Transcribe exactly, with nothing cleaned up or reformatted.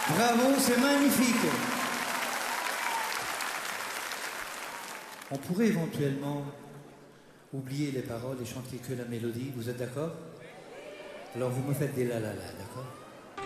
Bravo, c'est magnifique. On pourrait éventuellement oublier les paroles et chanter que la mélodie, vous êtes d'accord? Alors vous me faites des la la la, d'accord?